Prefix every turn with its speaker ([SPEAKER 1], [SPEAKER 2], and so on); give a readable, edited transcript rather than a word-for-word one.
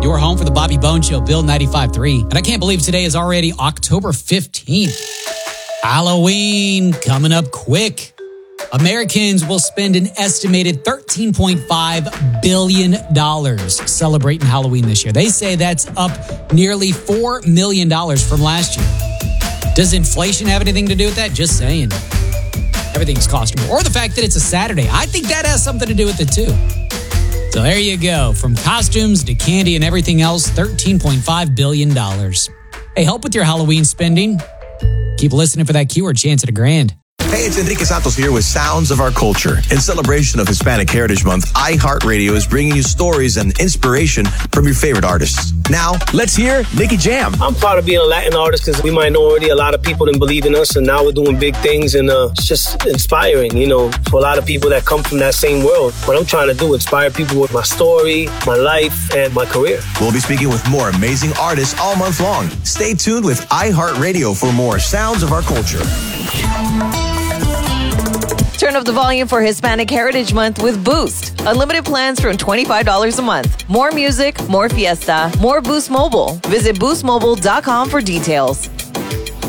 [SPEAKER 1] Your home for the Bobby Bone Show, Bill 95.3. And I can't believe today is already October 15th. Halloween coming up quick. Americans will spend an estimated $13.5 billion celebrating Halloween this year. They say that's up nearly $4 million from last year. Does inflation have anything to do with that? Just saying. Everything's costing more. Or the fact that it's a Saturday. I think that has something to do with it too. So there you go. From costumes to candy and everything else, $13.5 billion. Hey, help with your Halloween spending. Keep listening for that keyword chance at $1,000.
[SPEAKER 2] Hey, it's Enrique Santos here with Sounds of Our Culture. In celebration of Hispanic Heritage Month, iHeartRadio is bringing you stories and inspiration from your favorite artists. Now, let's hear Nicky Jam.
[SPEAKER 3] I'm proud of being a Latin artist because we minority, a lot of people didn't believe in us, and now we're doing big things, and it's just inspiring, you know, for a lot of people that come from that same world. What I'm trying to do, inspire people with my story, my life, and my career.
[SPEAKER 2] We'll be speaking with more amazing artists all month long. Stay tuned with iHeartRadio for more Sounds of Our Culture.
[SPEAKER 4] Turn up the volume for Hispanic Heritage Month with Boost. Unlimited plans from $25 a month. More music, more fiesta, more Boost Mobile. Visit boostmobile.com for details.